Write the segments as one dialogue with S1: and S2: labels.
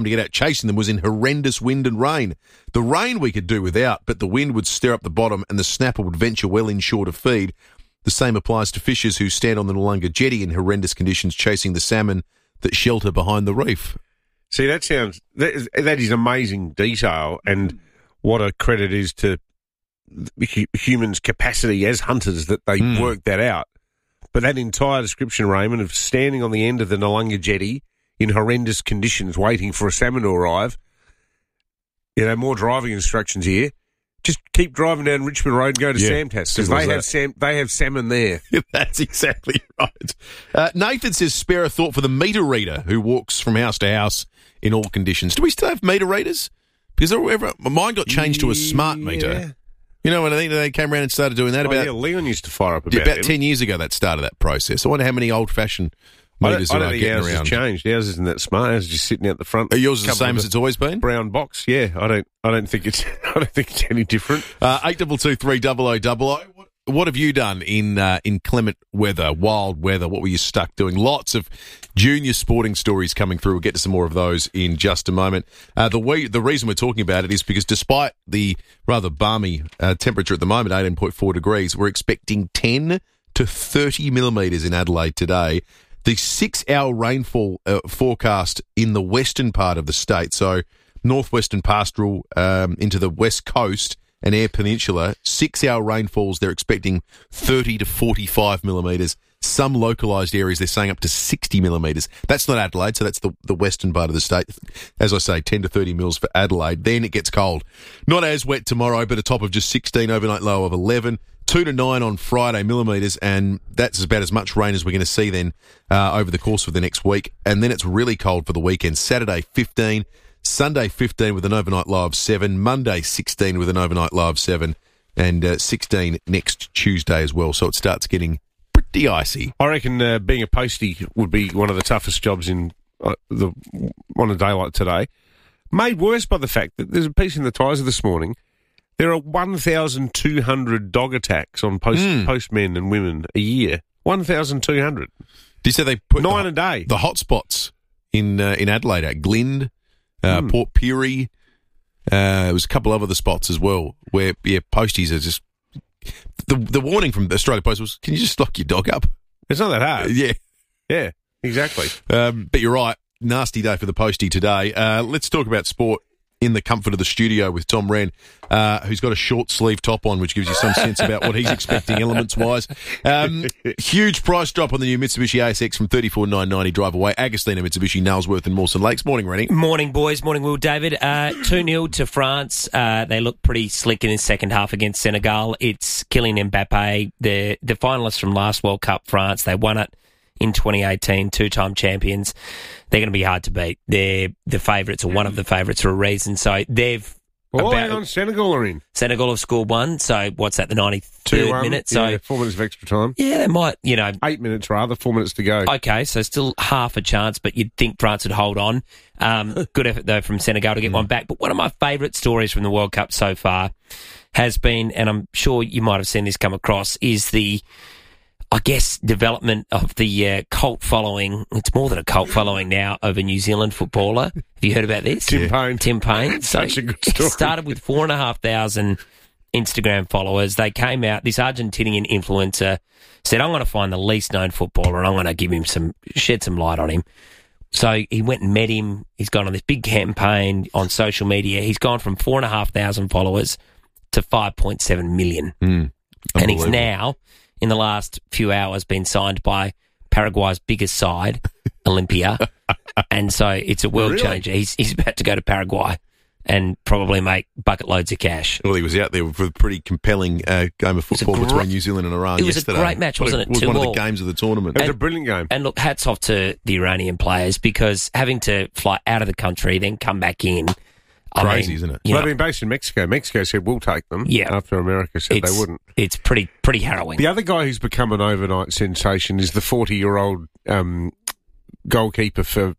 S1: to get out chasing them was in horrendous wind and rain. The rain we could do without, but the wind would stir up the bottom and the snapper would venture well inshore to feed. The same applies to fishers who stand on the Noarlunga jetty in horrendous conditions chasing the salmon that shelter behind the reef.
S2: See, that is amazing detail, and what a credit is to humans' capacity as hunters that they work that out. But that entire description, Raymond, of standing on the end of the Noarlunga jetty in horrendous conditions waiting for a salmon to arrive, more driving instructions here. Just keep driving down Richmond Road and go to Samtas, because they have salmon there.
S1: That's exactly right. Nathan says, spare a thought for the meter reader who walks from house to house in all conditions. Do we still have meter readers? Because mine got changed to a smart meter. You know what I think? They came around and started doing that
S2: Leon used to fire up
S1: about 10 years ago that started that process. I wonder how many old-fashioned meters are getting around.
S2: Ours has changed. Ours isn't that smart. Ours is just sitting out the front.
S1: Are yours the same as it's always been?
S2: Brown box. Yeah, I don't think it's any different.
S1: 8223 0000. What have you done in clement weather, wild weather? What were you stuck doing? Lots of junior sporting stories coming through. We'll get to some more of those in just a moment. The reason we're talking about it is because despite the rather balmy temperature at the moment, 18.4 degrees, we're expecting 10 to 30 millimetres in Adelaide today. The 6-hour rainfall forecast in the western part of the state, so northwestern pastoral into the west coast and Eyre Peninsula, 6-hour rainfalls, they're expecting 30 to 45 millimetres. Some localised areas, they're saying up to 60 millimetres. That's not Adelaide, so that's the western part of the state. As I say, 10 to 30 mils for Adelaide. Then it gets cold. Not as wet tomorrow, but a top of just 16, overnight low of 11. 2 to 9 on Friday millimetres, and that's about as much rain as we're going to see then over the course of the next week. And then it's really cold for the weekend. Saturday, 15. Sunday, 15 with an overnight low of 7. Monday, 16 with an overnight low of 7. And 16 next Tuesday as well. So it starts getting pretty icy.
S2: I reckon being a postie would be one of the toughest jobs on a day like today. Made worse by the fact that there's a piece in the Tiser this morning. There are 1,200 dog attacks on postmen and women a year. 1,200.
S1: Did you say they put
S2: 9 a day?
S1: The hot spots in Adelaide, at Glynde, Port Pirie. There was a couple of other spots as well where posties are just. The warning from Australia Post was, can you just lock your dog up?
S2: It's not that hard.
S1: Yeah,
S2: exactly.
S1: But you're right. Nasty day for the postie today. Let's talk about sport in the comfort of the studio with Tom Wren, who's got a short sleeve top on, which gives you some sense about what he's expecting elements-wise. Huge price drop on the new Mitsubishi ASX from $34,990 drive away. Agostina, Mitsubishi, Nailsworth and Mawson Lakes. Morning, Rennie.
S3: Morning, boys. Morning, Will David. 2-0 to France. They look pretty slick in the second half against Senegal. It's Kylian Mbappe, the finalists from last World Cup, France. They won it in 2018, two-time champions. They're going to be hard to beat. They're the favourites, or one of the favourites, for a reason. So they've...
S2: Senegal are in.
S3: Senegal have scored one. So what's that, the 93rd minute? So
S2: 4 minutes of extra time.
S3: Yeah, they might,
S2: 8 minutes rather, 4 minutes to go.
S3: Okay, so still half a chance, but you'd think France would hold on. Good effort, though, from Senegal to get one back. But one of my favourite stories from the World Cup so far has been, and I'm sure you might have seen this come across, is the... development of the cult following. It's more than a cult following now of a New Zealand footballer. Have you heard about this?
S2: Tim Payne.
S3: Such
S2: a good story.
S3: It started with 4,500 Instagram followers. They came out, this Argentinian influencer said, I'm going to find the least known footballer and I'm going to shed some light on him. So he went and met him. He's gone on this big campaign on social media. He's gone from 4,500 followers to 5.7 million. And he's now, in the last few hours, been signed by Paraguay's biggest side, Olympia. And so it's a world changer. He's about to go to Paraguay and probably make bucket loads of cash.
S1: Well, he was out there with a pretty compelling game of football between New Zealand and Iran yesterday.
S3: It was a great match, wasn't it?
S1: It was one of the games of the tournament.
S2: It was a brilliant game.
S3: And look, hats off to the Iranian players, because having to fly out of the country, then come back in...
S1: Crazy, isn't it?
S2: Well, they've been based in Mexico. Mexico said, we'll take them, after America said they wouldn't.
S3: It's pretty harrowing.
S2: The other guy who's become an overnight sensation is the 40-year-old goalkeeper for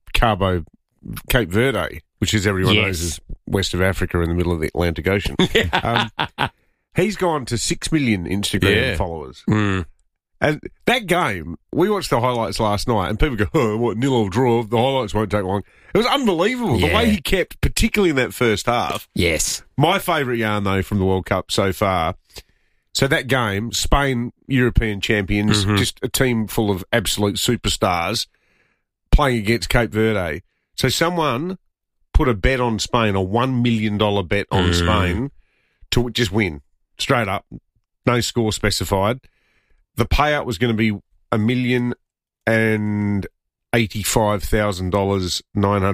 S2: Cape Verde, which, as everyone knows, is west of Africa in the middle of the Atlantic Ocean. He's gone to 6 million Instagram followers. And that game, we watched the highlights last night, and people go, oh, what, 0-0 draw, the highlights won't take long. It was unbelievable, the way he kept, particularly in that first half.
S3: Yes.
S2: My favourite yarn, though, from the World Cup so far, so that game, Spain, European champions, just a team full of absolute superstars, playing against Cape Verde. So someone put a bet on Spain, a $1 million bet on Spain, to just win, straight up, no score specified. The payout was going to be $1,085,000,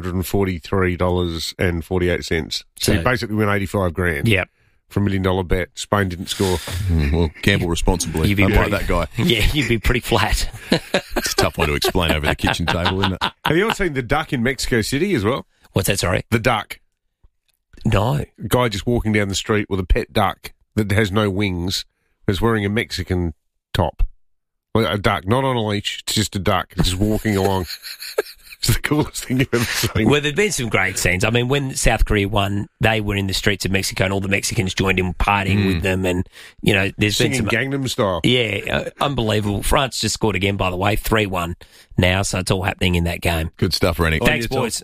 S2: $943.48. So you basically win $85,000.
S3: Yep.
S2: For $1 million bet. Spain didn't score.
S1: Well, gamble responsibly. Don't like that guy.
S3: Yeah, you'd be pretty flat.
S1: It's a tough one to explain over the kitchen table, isn't it?
S2: Have you ever seen the duck in Mexico City as well?
S3: What's that, sorry?
S2: The duck.
S3: No.
S2: A guy just walking down the street with a pet duck that has no wings, is wearing a Mexican top. Well, a duck, not on a leash, it's just a duck. It's just walking along. It's the coolest thing you've ever seen.
S3: Well, there've been some great scenes. I mean, when South Korea won, they were in the streets of Mexico and all the Mexicans joined in partying with them. And, you know, there's
S2: Singing
S3: been some...
S2: Gangnam Style.
S3: Yeah, unbelievable. France just scored again, by the way, 3-1 now, so it's all happening in that game.
S1: Good stuff, Rennie.
S3: Thanks, boys.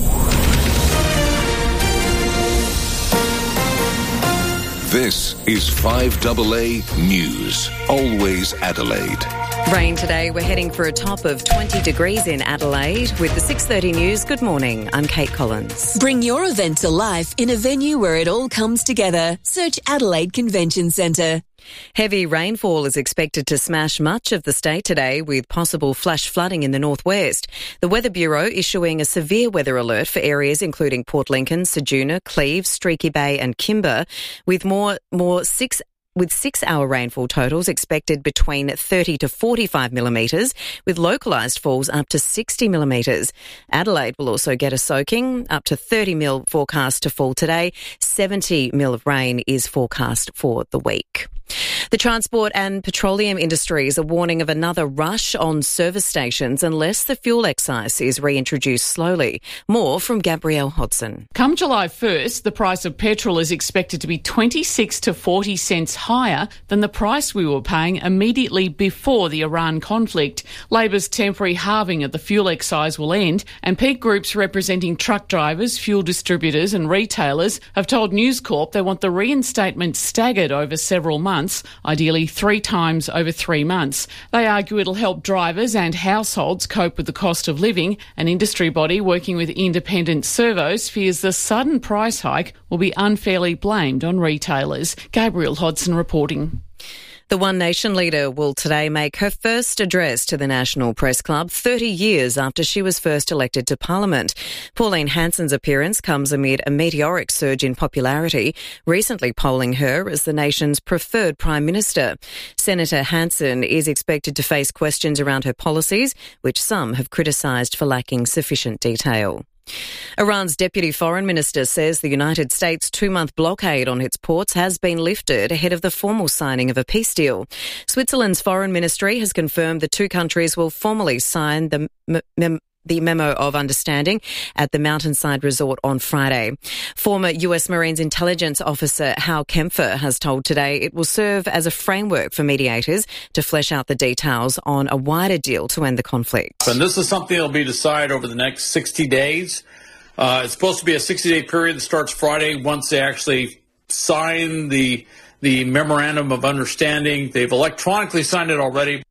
S4: This is 5AA News. Always Adelaide.
S5: Rain today. We're heading for a top of 20 degrees in Adelaide. With the 6:30 news, good morning. I'm Kate Collins.
S6: Bring your event to life in a venue where it all comes together. Search Adelaide Convention Centre.
S5: Heavy rainfall is expected to smash much of the state today, with possible flash flooding in the northwest. The Weather Bureau issuing a severe weather alert for areas including Port Lincoln, Ceduna, Cleves, Streaky Bay and Kimber, with with 6-hour rainfall totals expected between 30 to 45 millimetres, with localised falls up to 60 millimetres. Adelaide will also get a soaking, up to 30 mil forecast to fall today. 70 mil of rain is forecast for the week. The transport and petroleum industries are warning of another rush on service stations unless the fuel excise is reintroduced slowly. More from Gabrielle Hodson.
S7: Come July 1st, the price of petrol is expected to be 26 to 40 cents higher than the price we were paying immediately before the Iran conflict. Labor's temporary halving of the fuel excise will end, and peak groups representing truck drivers, fuel distributors and retailers have told News Corp they want the reinstatement staggered over several months, ideally 3 times over 3 months. They argue it'll help drivers and households cope with the cost of living. An industry body working with independent servos fears the sudden price hike will be unfairly blamed on retailers. Gabrielle Hodson reporting.
S5: The One Nation leader will today make her first address to the National Press Club 30 years after she was first elected to Parliament. Pauline Hanson's appearance comes amid a meteoric surge in popularity, recently polling her as the nation's preferred Prime Minister. Senator Hanson is expected to face questions around her policies, which some have criticised for lacking sufficient detail. Iran's Deputy Foreign Minister says the United States' 2-month blockade on its ports has been lifted ahead of the formal signing of a peace deal. Switzerland's Foreign Ministry has confirmed the two countries will formally sign the Memo of Understanding at the Mountainside Resort on Friday. Former US Marines intelligence officer Hal Kempfer has told today it will serve as a framework for mediators to flesh out the details on a wider deal to end the conflict.
S8: And this is something that will be decided over the next 60 days. It's supposed to be a 60-day period that starts Friday once they actually sign the Memorandum of Understanding. They've electronically signed it already.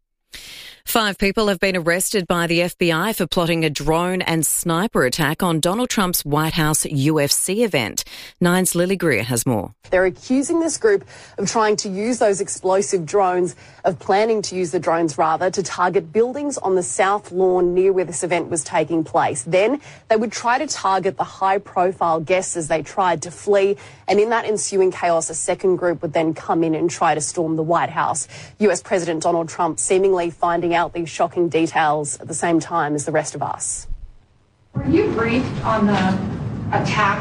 S5: 5 people have been arrested by the FBI for plotting a drone and sniper attack on Donald Trump's White House UFC event. Nine's Lily Greer has more.
S9: They're accusing this group of trying to use those explosive drones, of planning to use the drones rather, to target buildings on the South Lawn near where this event was taking place. Then they would try to target the high-profile guests as they tried to flee. And in that ensuing chaos, a second group would then come in and try to storm the White House. US President Donald Trump seemingly finding out these shocking details at the same time as the rest of us.
S10: Were you briefed on the attack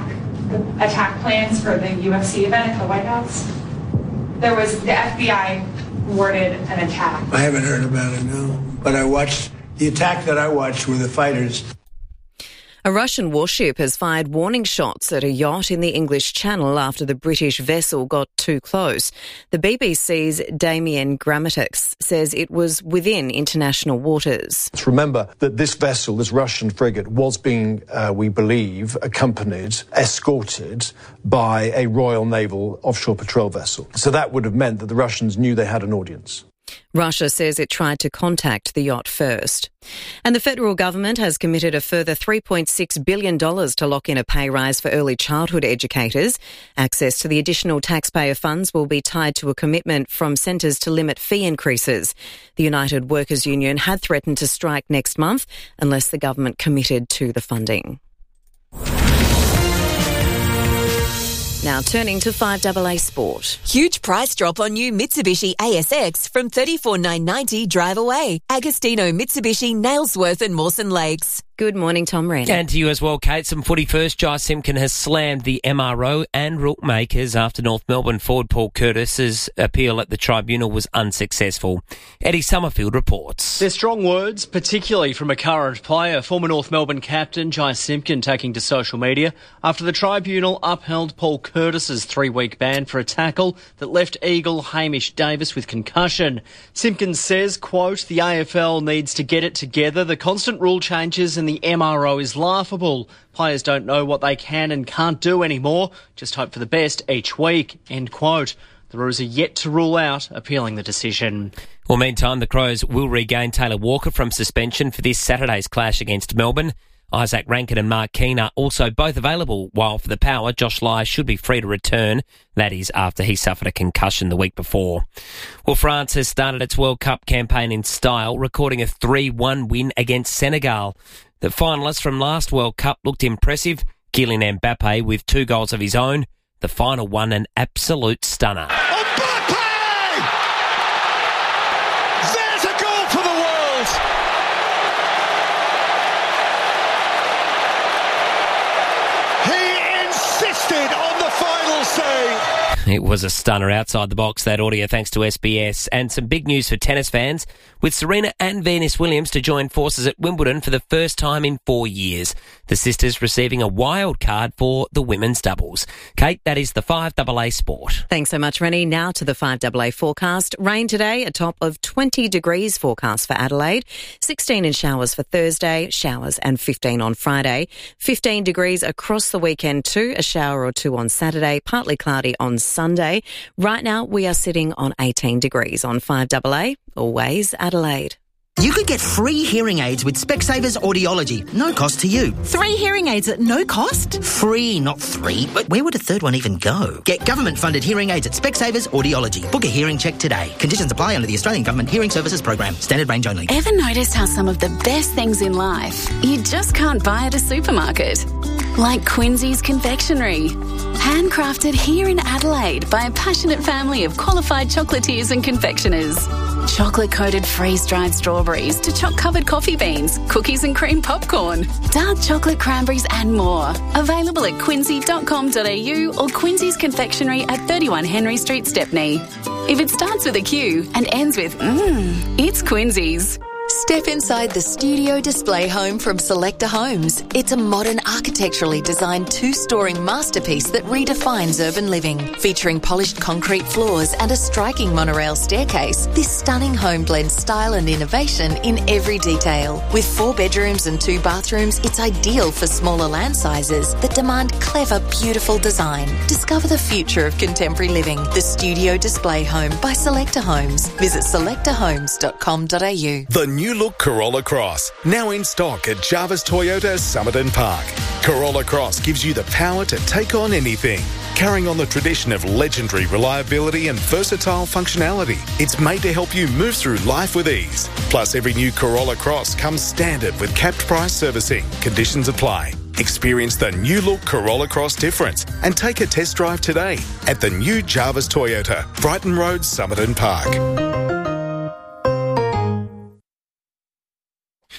S10: plans for the UFC event at the White House? The FBI worded an attack.
S11: I haven't heard about it, no. But the attack that I watched were the fighters.
S5: A Russian warship has fired warning shots at a yacht in the English Channel after the British vessel got too close. The BBC's Damien Grammatix says it was within international waters.
S11: Let's remember that this vessel, this Russian frigate, was being, we believe, accompanied, escorted by a Royal Naval offshore patrol vessel. So that would have meant that the Russians knew they had an audience.
S5: Russia says it tried to contact the yacht first. And the federal government has committed a further $3.6 billion to lock in a pay rise for early childhood educators. Access to the additional taxpayer funds will be tied to a commitment from centres to limit fee increases. The United Workers' Union had threatened to strike next month unless the government committed to the funding. Now turning to 5AA Sport.
S6: Huge price drop on new Mitsubishi ASX from $34,990 drive away. Agostino Mitsubishi, Nailsworth and Mawson Lakes.
S5: Good morning, Tom Wren.
S3: And to you as well, Kate. Some footy first. Jai Simpkin has slammed the MRO and rule makers after North Melbourne forward Paul Curtis's appeal at the tribunal was unsuccessful. Eddie Summerfield reports.
S12: They're strong words, particularly from a current player, former North Melbourne captain Jai Simpkin, taking to social media after the tribunal upheld Paul Curtis's 3-week ban for a tackle that left Eagle Hamish Davis with concussion. Simpkin says, quote, the AFL needs to get it together. The constant rule changes and the MRO is laughable. Players don't know what they can and can't do anymore. Just hope for the best each week, end quote. The Roos are yet to rule out appealing the decision.
S3: Well, meantime, the Crows will regain Taylor Walker from suspension for this Saturday's clash against Melbourne. Isaac Rankin and Mark Keane are also both available, while for the Power, Josh Lai should be free to return. That is after he suffered a concussion the week before. Well, France has started its World Cup campaign in style, recording a 3-1 win against Senegal. The finalists from last World Cup looked impressive. Kylian Mbappe with 2 goals of his own. The final one an absolute stunner.
S13: Mbappe! There's a goal for the world! He insisted on the final say.
S3: It was a stunner outside the box, that audio, thanks to SBS. And some big news for tennis fans, with Serena and Venus Williams to join forces at Wimbledon for the first time in 4 years. The sisters receiving a wild card for the women's doubles. Kate, that is the 5AA Sport.
S5: Thanks so much, Rennie. Now to the 5AA forecast. Rain today, a top of 20 degrees forecast for Adelaide. 16 in showers for Thursday, showers and 15 on Friday. 15 degrees across the weekend too, a shower or 2 on Saturday, partly cloudy on Sunday. Right now, we are sitting on 18 degrees on 5AA, always Adelaide.
S14: You could get free hearing aids with Specsavers Audiology. No cost to you.
S15: 3 hearing aids at no cost?
S14: Free, not 3. But where would a third one even go? Get government-funded hearing aids at Specsavers Audiology. Book a hearing check today. Conditions apply under the Australian Government Hearing Services Program. Standard range only.
S16: Ever noticed how some of the best things in life you just can't buy at a supermarket? Like Quincy's Confectionery. Handcrafted here in Adelaide by a passionate family of qualified chocolatiers and confectioners. Chocolate-coated freeze-dried strawberries to choc-covered coffee beans, cookies and cream popcorn, dark chocolate cranberries and more. Available at quincy.com.au or Quincy's Confectionery at 31 Henry Street, Stepney. If it starts with a Q and ends with it's Quincy's.
S6: Step inside the studio display home from Selector Homes. It's a modern, architecturally designed 2-story masterpiece that redefines urban living. Featuring polished concrete floors and a striking monorail staircase, this stunning home blends style and innovation in every detail. With 4 bedrooms and 2 bathrooms, it's ideal for smaller land sizes that demand clever, beautiful design. Discover the future of contemporary living. The Studio Display Home by Selector Homes. Visit selectorhomes.com.au.
S17: The new look Corolla Cross, now in stock at Jarvis Toyota Somerton Park. Corolla Cross gives you the power to take on anything. Carrying on the tradition of legendary reliability and versatile functionality, it's made to help you move through life with ease. Plus, every new Corolla Cross comes standard with capped price servicing. Conditions apply. Experience the new look Corolla Cross difference and take a test drive today at the new Jarvis Toyota, Brighton Road, Somerton Park.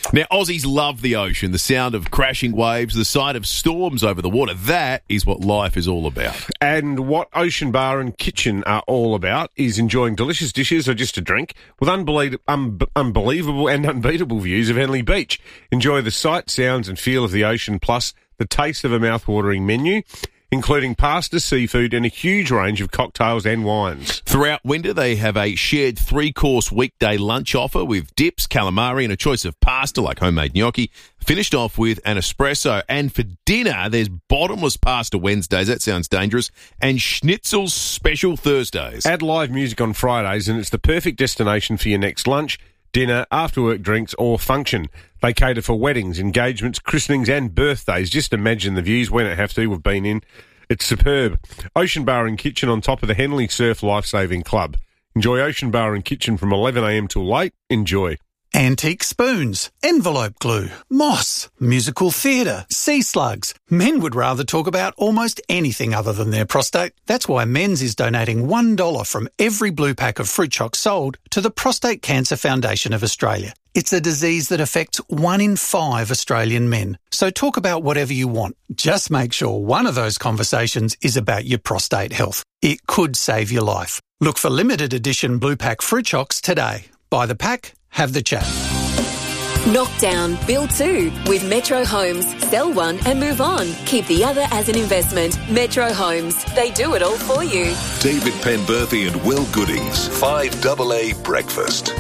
S1: Now, Aussies love the ocean, the sound of crashing waves, the sight of storms over the water. That is what life is all about.
S2: And what Ocean Bar and Kitchen are all about is enjoying delicious dishes or just a drink with unbelievable and unbeatable views of Henley Beach. Enjoy the sight, sounds and feel of the ocean, plus the taste of a mouth-watering menu, including pasta, seafood and a huge range of cocktails and wines.
S1: Throughout winter, they have a shared 3-course weekday lunch offer with dips, calamari and a choice of pasta like homemade gnocchi, finished off with an espresso. And for dinner, there's bottomless pasta Wednesdays, that sounds dangerous, and schnitzels special Thursdays.
S2: Add live music on Fridays and it's the perfect destination for your next lunch, dinner, after-work drinks or function. They cater for weddings, engagements, christenings and birthdays. Just imagine the views. We don't have to. We've been in. It's superb. Ocean Bar and Kitchen on top of the Henley Surf Lifesaving Club. Enjoy Ocean Bar and Kitchen from 11am till late. Enjoy.
S18: Antique spoons, envelope glue, moss, musical theatre, sea slugs. Men would rather talk about almost anything other than their prostate. That's why Men's is donating $1 from every blue pack of fruit chocs sold to the Prostate Cancer Foundation of Australia. It's a disease that affects 1 in 5 Australian men. So talk about whatever you want. Just make sure one of those conversations is about your prostate health. It could save your life. Look for limited edition blue pack fruit chocs today. Buy the pack, have the chat.
S19: Knock down, build 2 with Metro Homes. Sell one and move on. Keep the other as an investment. Metro Homes. They do it all for you.
S4: David Penberthy and Will Goodings. 5AA Breakfast.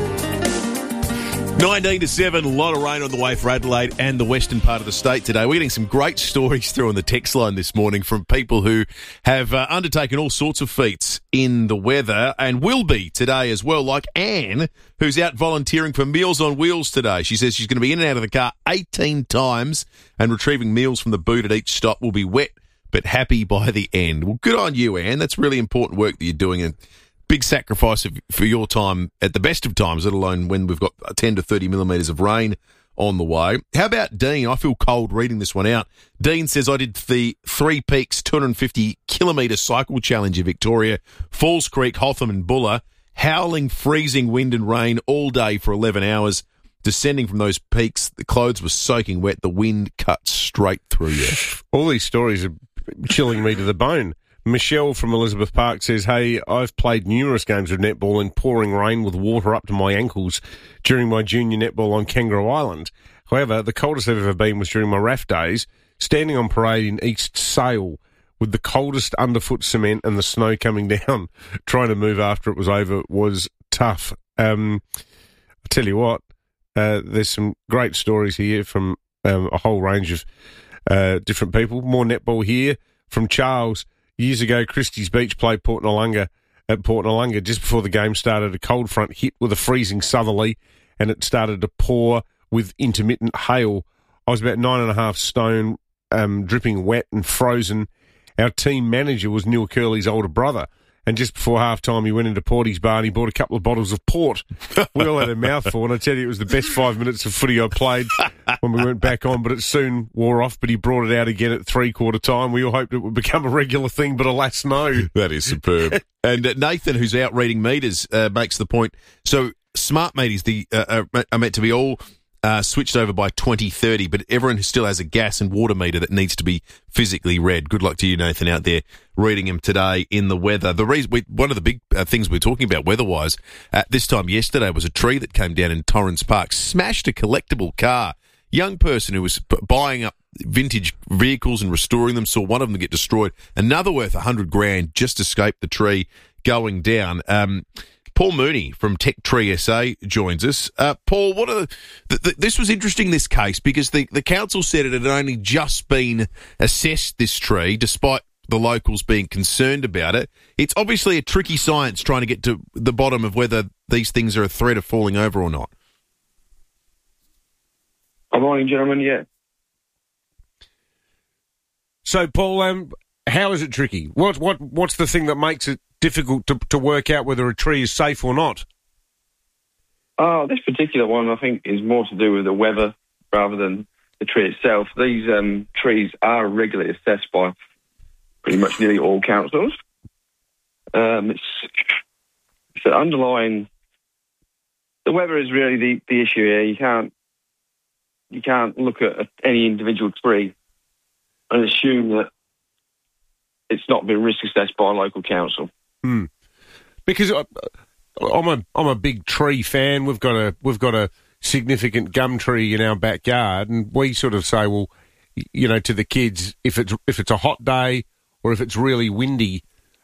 S1: 19 to 7, a lot of rain on the way for Adelaide and the western part of the state today. We're getting some great stories through on the text line this morning from people who have undertaken all sorts of feats in the weather and will be today as well, like Anne, who's out volunteering for Meals on Wheels today. She says she's going to be in and out of the car 18 times and retrieving meals from the boot at each stop. Will be wet but happy by the end. Well, good on you, Anne. That's really important work that you're doing, and big sacrifice for your time at the best of times, let alone when we've got 10 to 30 millimetres of rain on the way. How about Dean? I feel cold reading this one out. Dean says, I did the Three Peaks 250-kilometre cycle challenge in Victoria, Falls Creek, Hotham and Buller, howling, freezing wind and rain all day for 11 hours. Descending from those peaks, the clothes were soaking wet, the wind cut straight through you.
S2: All these stories are chilling me to the bone. Michelle from Elizabeth Park says, hey, I've played numerous games of netball in pouring rain with water up to my ankles during my junior netball on Kangaroo Island. However, the coldest I've ever been was during my RAF days, standing on parade in East Sale with the coldest underfoot cement and the snow coming down. Trying to move after it was over was tough. I tell you what, there's some great stories here from a whole range of different people. More netball here from Charles. Years ago, Christie's Beach played Port Noarlunga at Port Noarlunga. Just before the game started, a cold front hit with a freezing southerly, and it started to pour with intermittent hail. I was about 9.5 stone, dripping wet and frozen. Our team manager was Neil Curley's older brother, and just before half-time, he went into Porty's bar and he bought a couple of bottles of port. We all had a mouthful, and I tell you, it was the best 5 minutes of footy I played when we went back on, but it soon wore off, but he brought it out again at three-quarter time. We all hoped it would become a regular thing, but alas, no.
S1: That is superb. And Nathan, who's out reading meters, makes the point. So smart meters are meant to be all switched over by 2030, but everyone still has a gas and water meter that needs to be physically read. Good luck to you, Nathan, out there reading him today in the weather. The reason one of the big things we're talking about weather-wise at this time yesterday was a tree that came down in Torrens Park, smashed a collectible car. Young person who was buying up vintage vehicles and restoring them saw one of them get destroyed. Another worth $100,000 just escaped the tree going down. Paul Mooney from Tech Tree SA joins us. Paul, what are this was interesting, this case, because the council said it had only just been assessed, this tree, despite the locals being concerned about it. It's obviously a tricky science trying to get to the bottom of whether these things are a threat of falling over or not.
S20: Good morning, gentlemen. Yeah.
S2: So, Paul, how is it tricky? What's the thing that makes it difficult to work out whether a tree is safe or not?
S20: This particular one, I think, is more to do with the weather rather than the tree itself. These trees are regularly assessed by pretty much nearly all councils. It's the underlying... The weather is really the issue here. You can't look at any individual tree and assume that it's not been risk assessed by a local council.
S2: Because I'm a big tree fan. We've got a significant gum tree in our backyard, and we sort of say, well, you know, to the kids, if it's a hot day or if it's really windy,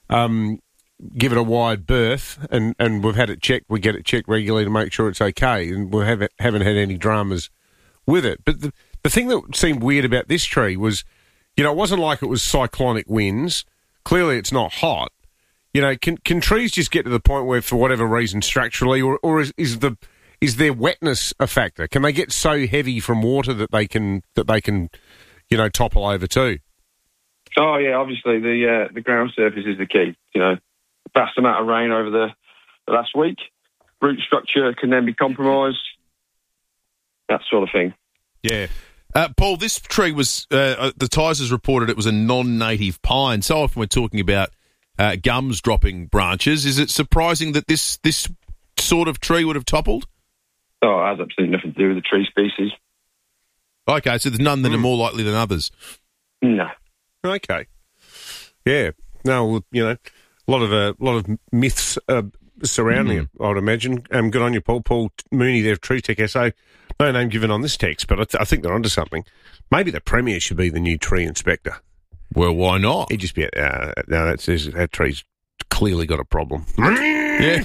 S2: give it a wide berth, and we've had it checked. We get it checked regularly to make sure it's okay, and we haven't had any dramas with it. But the thing that seemed weird about this tree was, you know, it wasn't like it was cyclonic winds. Clearly, it's not hot. You know, can trees just get to the point where, for whatever reason, structurally, or is their wetness a factor? Can they get so heavy from water that they can you know, topple over too?
S20: Oh yeah, obviously the ground surface is the key. You know, vast amount of rain over the last week, root structure can then be compromised, that sort of thing.
S1: Yeah. Paul, this tree was, the Times has reported it was a non-native pine. So often we're talking about gums dropping branches. Is it surprising that this sort of tree would have toppled?
S20: Oh, it has absolutely nothing to do with the tree species.
S1: Okay, so there's none that are more likely than others?
S20: No.
S2: Okay. Yeah. No, well, you know, a lot of myths surrounding it, I would imagine. Good on you, Paul. Paul Mooney there of Tree Tech SA. No name given on this text, but I think they're onto something. Maybe the Premier should be the new tree inspector.
S1: Well, why not?
S2: He'd just be, no, that tree's clearly got a problem.
S1: Yeah.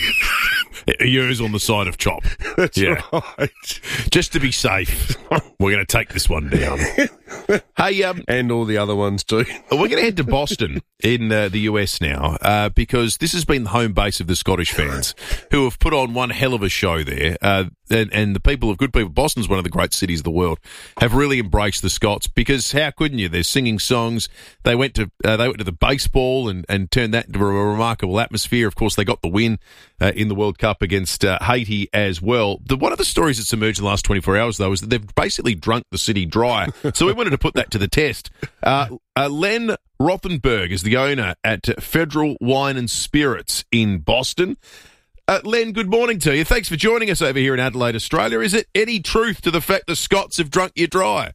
S1: Yours on the side of Chop.
S2: That's right.
S1: Just to be safe, we're going to take this one down. Hey,
S2: and all the other ones too.
S1: We're going to head to Boston in the US now because this has been the home base of the Scottish fans who have put on one hell of a show there. And the good people, Boston's one of the great cities of the world, have really embraced the Scots because how couldn't you? They're singing songs. They went to the baseball and turned that into a remarkable atmosphere. Of course, they got the win in the World Cup against Haiti as well. One of the stories that's emerged in the last 24 hours, though, is that they've basically drunk the city dry. So we wanted to put that to the test. Len Rothenberg is the owner at Federal Wine and Spirits in Boston. Len, good morning to you. Thanks for joining us over here in Adelaide, Australia. Is it any truth to the fact the Scots have drunk you dry?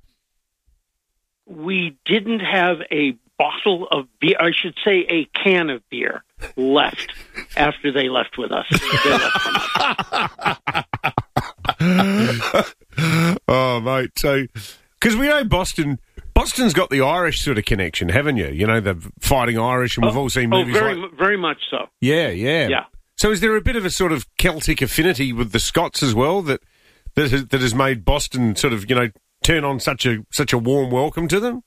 S21: We didn't have a bottle of beer, I should say a can of beer, left after they left with us. They left from us.
S2: Oh, mate. So, because we know Boston's got the Irish sort of connection, haven't you? You know, the Fighting Irish, and we've all seen movies
S21: very much so.
S2: Yeah. So is there a bit of a sort of Celtic affinity with the Scots as well that has made Boston sort of, you know, turn on such a warm welcome to them?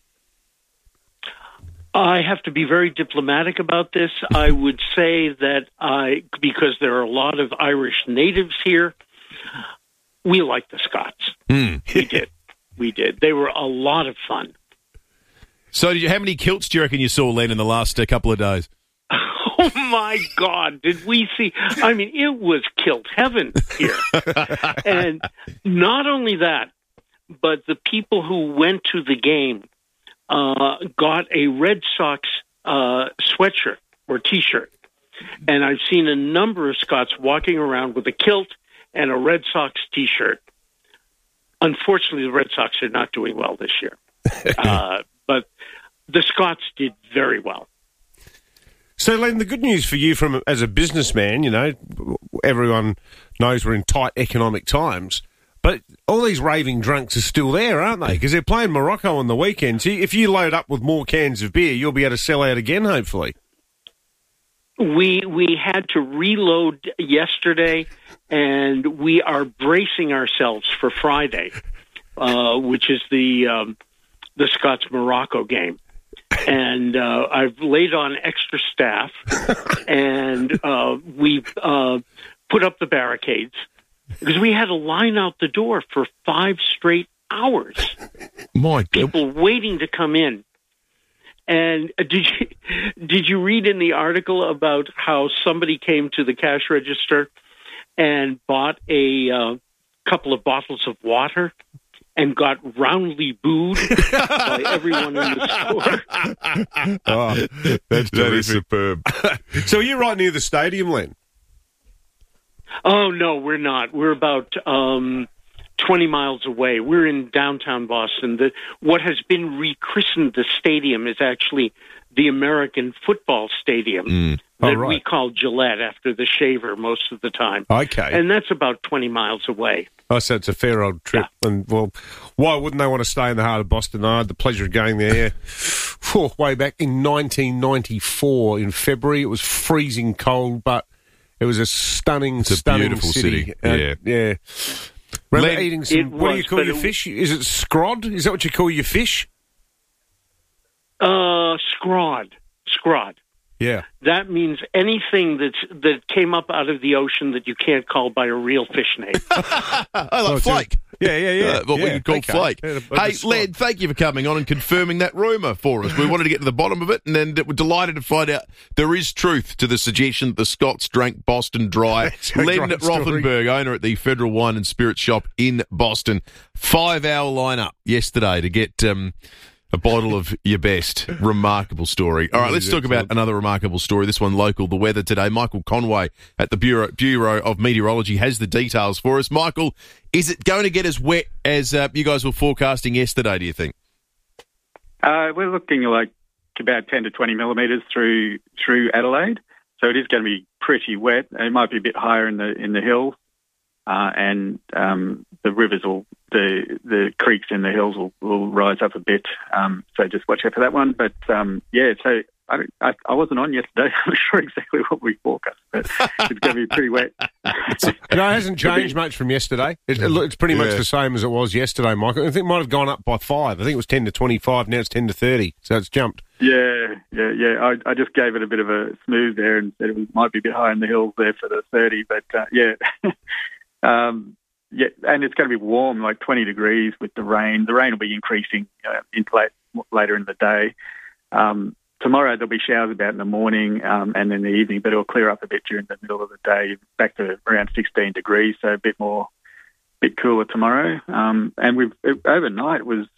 S21: I have to be very diplomatic about this. I would say that because there are a lot of Irish natives here, we like the Scots. We did. They were a lot of fun.
S1: So how many kilts do you reckon you saw, Len, in the last couple of days?
S21: Oh, my God. Did we see? I mean, it was kilt heaven here. And not only that, but the people who went to the game got a Red Sox sweatshirt or T-shirt. And I've seen a number of Scots walking around with a kilt and a Red Sox T-shirt. Unfortunately, the Red Sox are not doing well this year. But the Scots did very well.
S2: So, Len, the good news for you as a businessman, you know, everyone knows we're in tight economic times, but all these raving drunks are still there, aren't they? Because they're playing Morocco on the weekend. So if you load up with more cans of beer, you'll be able to sell out again, hopefully.
S21: We had to reload yesterday, and we are bracing ourselves for Friday, which is the Scots-Morocco game. And I've laid on extra staff, and we've put up the barricades because we had a line out the door for 5 straight hours.
S1: My God.
S21: People waiting to come in. And did you read in the article about how somebody came to the cash register and bought a couple of bottles of water and got roundly booed by everyone in the store?
S2: Oh, that is superb. So are you right near the stadium, Len?
S21: Oh, no, we're not. We're about 20 miles away. We're in downtown Boston. What has been rechristened the stadium is actually the American Football Stadium that we call Gillette after the shaver most of the time.
S2: Okay.
S21: And that's about 20 miles away.
S2: Oh, so it's a fair old trip. Yeah. And, well, why wouldn't they want to stay in the heart of Boston? I had the pleasure of going there way back in 1994 in February. It was freezing cold, but it was a stunning
S1: beautiful city.
S2: Yeah. Remember eating some, what do you call your fish? Is it scrod? Is that what you call your fish?
S21: Scrod.
S2: Yeah.
S21: That means anything that came up out of the ocean that you can't call by a real fish name.
S1: Flake.
S2: Yeah.
S1: What we could call flake. Hey, Len, thank you for coming on and confirming that rumour for us. We wanted to get to the bottom of it, and then we're delighted to find out there is truth to the suggestion that the Scots drank Boston dry. Len Rothenberg, owner at the Federal Wine and Spirits Shop in Boston. 5-hour lineup yesterday to get a bottle of your best. Remarkable story. All right, let's talk about another remarkable story. This one local, the weather today. Michael Conway at the Bureau of Meteorology has the details for us. Michael, is it going to get as wet as you guys were forecasting yesterday, do you think?
S7: We're looking like about 10 to 20 millimetres through Adelaide. So it is going to be pretty wet. It might be a bit higher in the hills. And the rivers the creeks in the hills will rise up a bit. So just watch out for that one. But so I wasn't on yesterday. I'm not sure exactly what we forecast, but it's going to be pretty wet.
S2: It hasn't changed much from yesterday. It's pretty much the same as it was yesterday, Michael. I think it might have gone up by 5. I think it was 10 to 25. Now it's 10 to 30. So it's jumped.
S7: Yeah. I just gave it a bit of a smooth there and said it might be a bit high in the hills there for the 30. But and it's going to be warm, like 20 degrees with the rain. The rain will be increasing later in the day. Tomorrow there'll be showers about in the morning and in the evening, but it'll clear up a bit during the middle of the day, back to around 16 degrees, so a bit cooler tomorrow. And overnight it was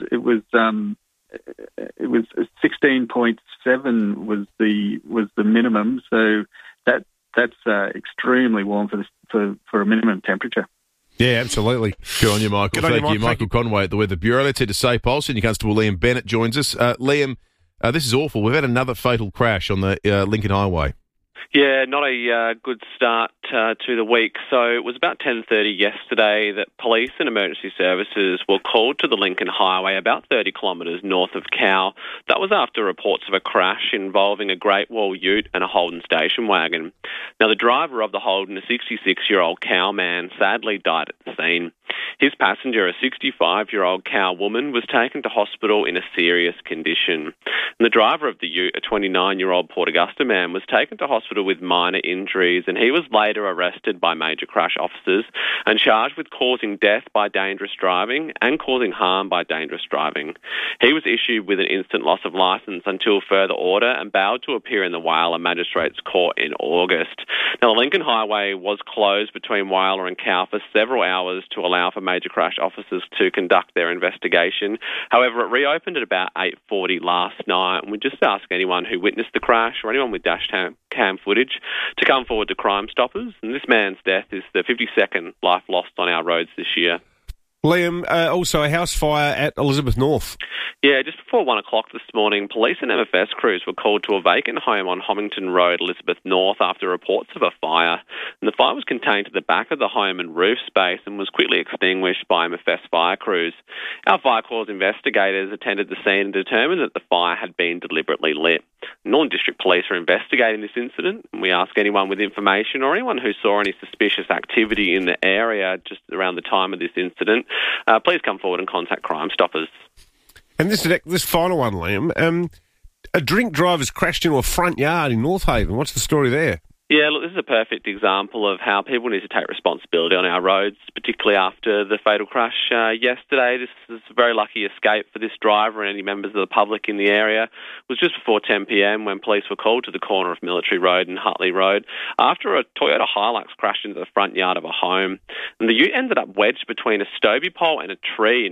S7: 16.7 was the minimum, so that's extremely warm for a minimum temperature.
S2: Yeah, absolutely.
S1: Good on you, Michael. Thank you. Michael Conway at the Weather Bureau. Let's head to Say Pulse. Senior Constable Liam Bennett joins us. Liam, this is awful. We've had another fatal crash on the Lincoln Highway.
S22: Yeah, not a good start to the week. So it was about 10:30 yesterday that police and emergency services were called to the Lincoln Highway about 30 kilometres north of Cow. That was after reports of a crash involving a Great Wall ute and a Holden station wagon. Now, the driver of the Holden, a 66-year-old Cow man, sadly died at the scene. His passenger, a 65-year-old Cow woman, was taken to hospital in a serious condition. And the driver of the ute, a 29-year-old Port Augusta man, was taken to hospital with minor injuries, and he was later arrested by major crash officers and charged with causing death by dangerous driving and causing harm by dangerous driving. He was issued with an instant loss of licence until further order and bailed to appear in the Whyalla Magistrates Court in August. Now, the Lincoln Highway was closed between Whyalla and Cow for several hours to allow for major crash officers to conduct their investigation. However, it reopened at about 8:40 last night, and we just ask anyone who witnessed the crash or anyone with dash cam footage to come forward to Crime Stoppers. And this man's death is the 52nd life lost on our roads this year.
S2: Liam, also a house fire at Elizabeth North.
S22: Yeah, just before 1 o'clock this morning, police and MFS crews were called to a vacant home on Homington Road, Elizabeth North, after reports of a fire. And the fire was contained to the back of the home and roof space and was quickly extinguished by MFS fire crews. Our fire corps investigators attended the scene and determined that the fire had been deliberately lit. Northern District Police are investigating this incident, and we ask anyone with information or anyone who saw any suspicious activity in the area just around the time of this incident, please come forward and contact Crime Stoppers.
S2: And this final one, Liam, a drink driver's crashed into a front yard in North Haven. What's the story there?
S22: Yeah, look, this is a perfect example of how people need to take responsibility on our roads, particularly after the fatal crash yesterday. This is a very lucky escape for this driver and any members of the public in the area. It was just before 10 p.m. when police were called to the corner of Military Road and Hutley Road after a Toyota Hilux crashed into the front yard of a home. And the ute ended up wedged between a Stobie pole and a tree. And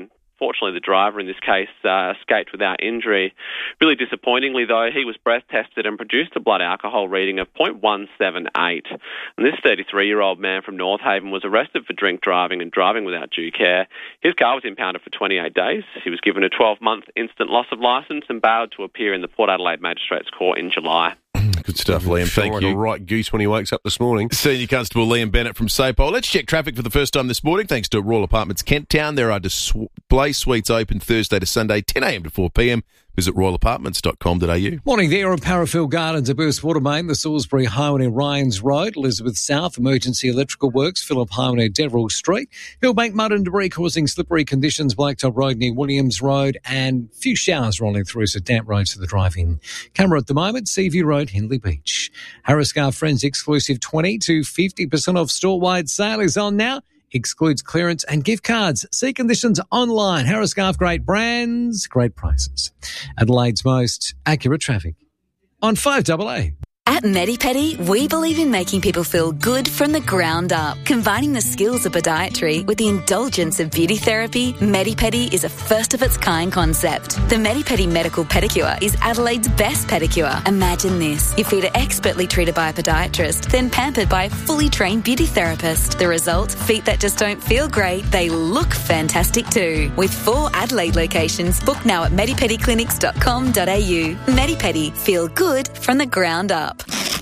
S22: Fortunately, the driver in this case escaped without injury. Really disappointingly, though, he was breath tested and produced a blood alcohol reading of 0.178. And this 33-year-old man from North Haven was arrested for drink driving and driving without due care. His car was impounded for 28 days. He was given a 12-month instant loss of licence and bailed to appear in the Port Adelaide Magistrates Court in July.
S1: Good stuff, Liam. Thank you.
S2: Like a right goose when he wakes up this morning.
S1: Senior Constable Liam Bennett from SAPOL. Let's check traffic for the first time this morning, thanks to Royal Apartments Kent Town. There are display suites open Thursday to Sunday, 10 a.m. to 4 p.m. Visit royalapartments.com.au.
S8: Morning there on Parafield Gardens, a burst water main, the Salisbury Highway, Ryans Road, Elizabeth South, emergency electrical works, Phillip Highway, Deverell Street, Hillbank mud and debris causing slippery conditions, Blacktop Road near Williams Road, and a few showers rolling through, so damp roads to the drive-in. Camera at the moment, Seaview Road, Hindley Beach. Harris Car Friends exclusive 20 to 50% off store-wide sale is on now. Excludes clearance and gift cards. See conditions online. Harris Scarf, great brands, great prices. Adelaide's most accurate traffic on 5AA.
S6: At Medipedi, we believe in making people feel good from the ground up. Combining the skills of podiatry with the indulgence of beauty therapy, Medipedi is a first-of-its-kind concept. The Medipedi Medical Pedicure is Adelaide's best pedicure. Imagine this. Your feet are expertly treated by a podiatrist, then pampered by a fully trained beauty therapist. The result? Feet that just don't feel great, they look fantastic too. With 4 Adelaide locations, book now at medipediclinics.com.au. Medipedi, feel good from the ground up.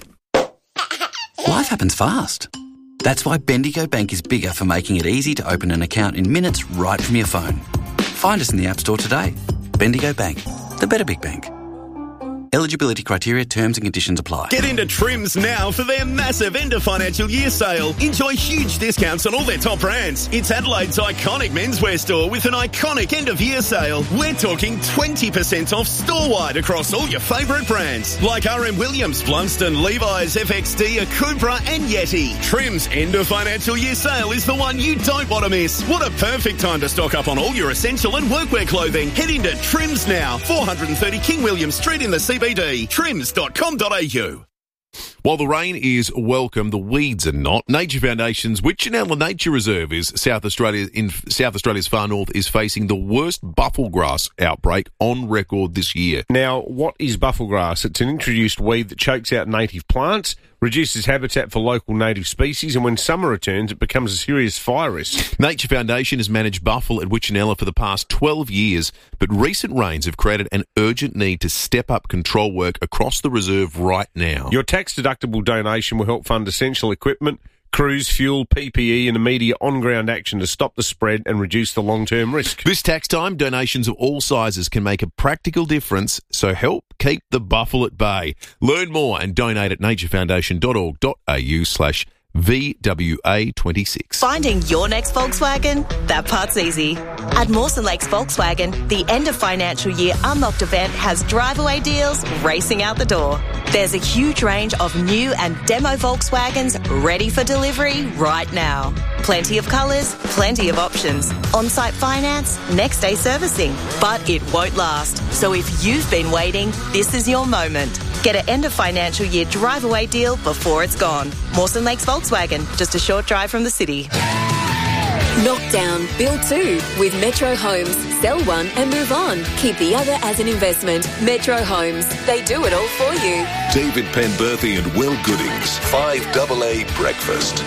S9: Life happens fast. That's why Bendigo Bank is bigger for making it easy to open an account in minutes right from your phone. Find us in the App Store today. Bendigo Bank, the better big bank. Eligibility criteria, terms and conditions apply.
S23: Get into Trims now for their massive end of financial year sale. Enjoy huge discounts on all their top brands. It's Adelaide's iconic menswear store with an iconic end of year sale. We're talking 20% off store-wide across all your favourite brands like RM Williams, Blunston, Levi's, FXD, Akubra and Yeti. Trims end of financial year sale is the one you don't want to miss. What a perfect time to stock up on all your essential and workwear clothing. Head into Trims now, 430 King William Street in the CBD. Trims.com.au.
S1: While the rain is welcome, the weeds are not. Nature Foundation's Witchinella Nature Reserve in South Australia's far north is facing the worst bufflegrass outbreak on record this year.
S2: Now, what is bufflegrass? It's an introduced weed that chokes out native plants, reduces habitat for local native species, and when summer returns, it becomes a serious fire risk.
S1: Nature Foundation has managed buffle and Witchinella for the past 12 years, but recent rains have created an urgent need to step up control work across the reserve right now.
S2: Your tax-deductible donation will help fund essential equipment, crews, fuel, PPE and immediate on-ground action to stop the spread and reduce the long-term risk.
S1: This tax time, donations of all sizes can make a practical difference, so help keep the buffle at bay. Learn more and donate at naturefoundation.org.au/VWA26.
S24: Finding your next Volkswagen? That part's easy. At Mawson Lakes Volkswagen, the end of financial year Unlocked event has drive-away deals racing out the door. There's a huge range of new and demo Volkswagens ready for delivery right now. Plenty of colours, plenty of options. On-site finance, next-day servicing. But it won't last. So if you've been waiting, this is your moment. Get an end of financial year drive-away deal before it's gone. Mawson Lakes Volkswagen, just a short drive from the city.
S19: Knock down, build two with Metro Homes. Sell one and move on. Keep the other as an investment. Metro Homes. They do it all for you.
S4: David Penberthy and Will Goodings. 5AA Breakfast.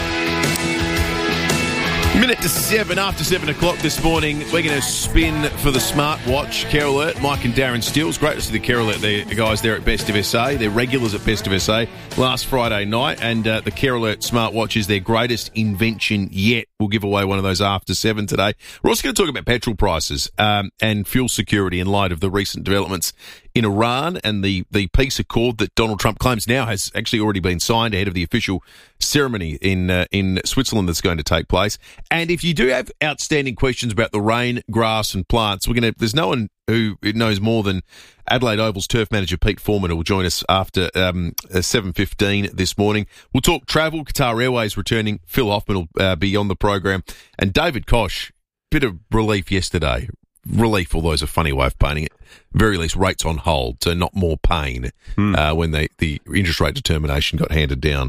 S1: Minute to 7 after 7 o'clock this morning. We're going to spin for the smartwatch. Care Alert, Mike and Darren Steele. Great to see the Care Alert the guys there at Best of SA. They're regulars at Best of SA last Friday night. And the Care Alert smartwatch is their greatest invention yet. We'll give away one of those after 7 today. We're also going to talk about petrol prices and fuel security in light of the recent developments in Iran and the peace accord that Donald Trump claims now has actually already been signed ahead of the official ceremony in Switzerland that's going to take place. And if you do have outstanding questions about the rain, grass and plants, there's no one who knows more than Adelaide Oval's turf manager Pete Foreman, who will join us after 7:15 this morning. We'll talk travel, Qatar Airways returning. Phil Hoffman will be on the program. And David Koch, bit of relief yesterday. Relief, although it's a funny way of painting it. Very least, rates on hold, so not more pain when the interest rate determination got handed down.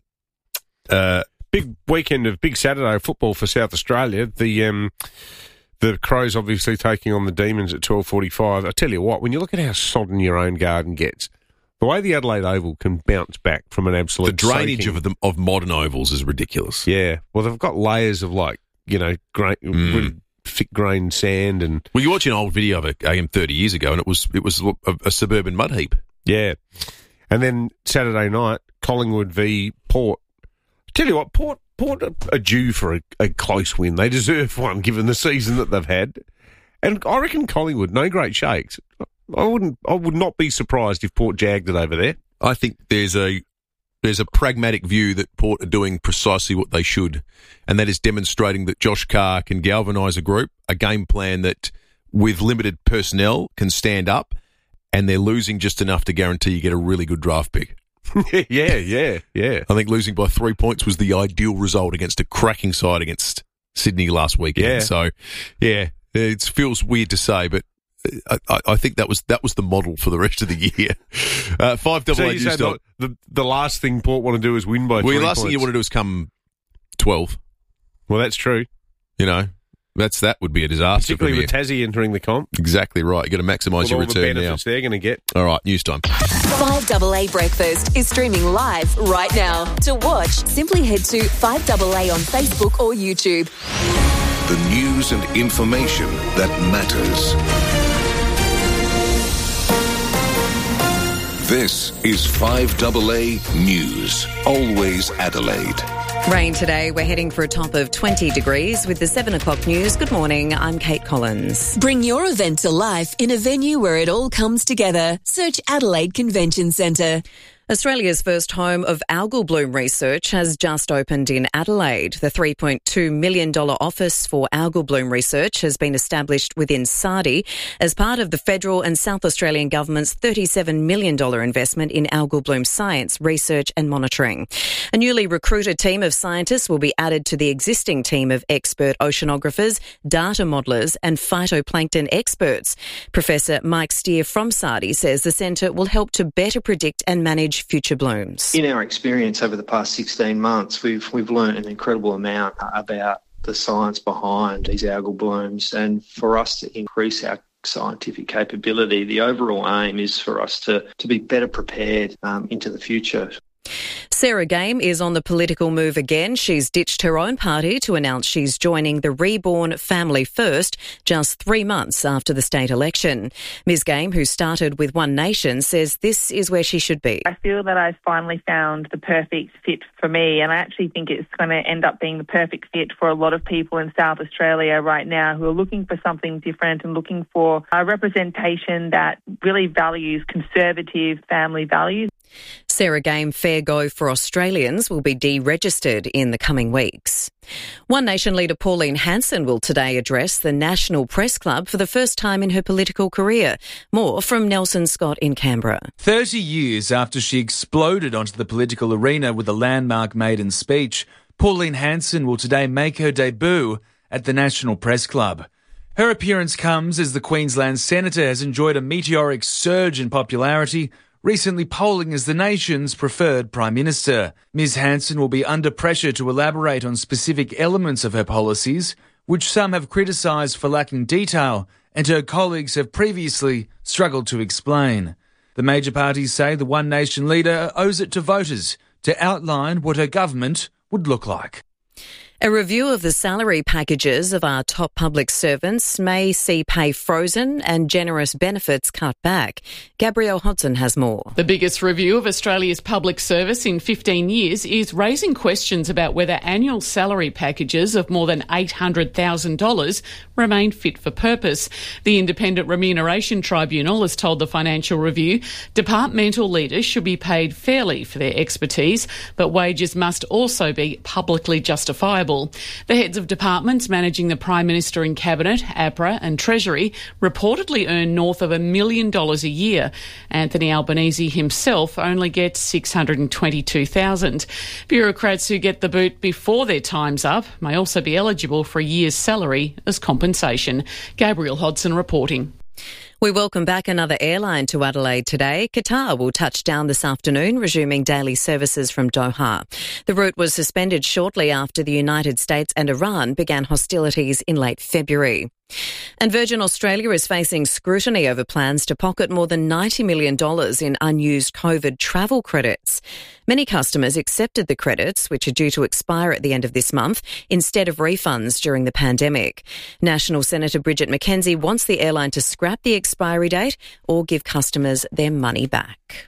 S2: Big weekend of big Saturday football for South Australia. The The Crows obviously taking on the Demons at 12:45. I tell you what, when you look at how sodden your own garden gets, the way the Adelaide Oval can bounce back from an absolute
S1: The drainage
S2: soaking.
S1: of modern ovals is ridiculous.
S2: Yeah. Well, they've got layers of really thick grained sand and.
S1: Well, you watch an old video of a game 30 years ago, and it was a suburban mud heap.
S2: Yeah. And then Saturday night, Collingwood v Port. Tell you what, Port are due for a close win. They deserve one, given the season that they've had. And I reckon Collingwood, no great shakes. I would not be surprised if Port jagged it over there.
S1: I think there's a pragmatic view that Port are doing precisely what they should, and that is demonstrating that Josh Carr can galvanise a group, a game plan that, with limited personnel, can stand up, and they're losing just enough to guarantee you get a really good draft pick.
S2: Yeah.
S1: I think losing by 3 points was the ideal result against a cracking side against Sydney last weekend.
S2: Yeah.
S1: So, yeah, it feels weird to say, but I think that was the model for the rest of the year. 588
S2: So you say the last thing Port want to do is win by 3 points?
S1: Well, the last thing you want to do is come 12.
S2: Well, that's true.
S1: You know, that would be a disaster.
S2: Particularly with Tassie entering the comp.
S1: Exactly right. You've got to maximise your return now.
S2: All the benefits they're going to get.
S1: All right, news time.
S19: 5AA Breakfast is streaming live right now. To watch, simply head to 5AA on Facebook or YouTube.
S4: The news and information that matters. This is 5AA News. Always Adelaide.
S5: Rain today. We're heading for a top of 20 degrees with the 7 o'clock news. Good morning. I'm Kate Collins.
S19: Bring your event to life in a venue where it all comes together. Search Adelaide Convention Centre.
S5: Australia's first home of algal bloom research has just opened in Adelaide. The $3.2 million office for algal bloom research has been established within SARDI as part of the federal and South Australian government's $37 million investment in algal bloom science, research and monitoring. A newly recruited team of scientists will be added to the existing team of expert oceanographers, data modellers and phytoplankton experts. Professor Mike Steer from SARDI says the centre will help to better predict and manage future blooms.
S10: In our experience over the past 16 months, we've learned an incredible amount about the science behind these algal blooms, and for us to increase our scientific capability, the overall aim is for us to be better prepared into the future.
S5: Sarah Game is on the political move again. She's ditched her own party to announce she's joining the Reborn Family First just 3 months after the state election. Ms Game, who started with One Nation, says this is where she should be.
S11: I feel that I've finally found the perfect fit for me, and I actually think it's going to end up being the perfect fit for a lot of people in South Australia right now who are looking for something different and looking for a representation that really values conservative family values.
S5: Sarah Game Fair Go for Australians will be deregistered in the coming weeks. One Nation leader Pauline Hanson will today address the National Press Club for the first time in her political career. More from Nelson Scott in Canberra.
S12: 30 years after she exploded onto the political arena with a landmark maiden speech, Pauline Hanson will today make her debut at the National Press Club. Her appearance comes as the Queensland Senator has enjoyed a meteoric surge in popularity, recently polling as the nation's preferred Prime Minister. Ms Hanson will be under pressure to elaborate on specific elements of her policies, which some have criticised for lacking detail, and her colleagues have previously struggled to explain. The major parties say the One Nation leader owes it to voters to outline what her government would look like.
S5: A review of the salary packages of our top public servants may see pay frozen and generous benefits cut back. Gabrielle Hodson has more.
S13: The biggest review of Australia's public service in 15 years is raising questions about whether annual salary packages of more than $800,000 remain fit for purpose. The Independent Remuneration Tribunal has told the Financial Review departmental leaders should be paid fairly for their expertise, but wages must also be publicly justifiable. The heads of departments managing the Prime Minister and Cabinet, APRA and Treasury reportedly earn north of $1 million a year. Anthony Albanese himself only gets $622,000. Bureaucrats who get the boot before their time's up may also be eligible for a year's salary as compensation. Gabrielle Hodson reporting.
S5: We welcome back another airline to Adelaide today. Qatar will touch down this afternoon, resuming daily services from Doha. The route was suspended shortly after the United States and Iran began hostilities in late February. And Virgin Australia is facing scrutiny over plans to pocket more than $90 million in unused COVID travel credits. Many customers accepted the credits, which are due to expire at the end of this month, instead of refunds during the pandemic. National Senator Bridget McKenzie wants the airline to scrap the expiry date or give customers their money back.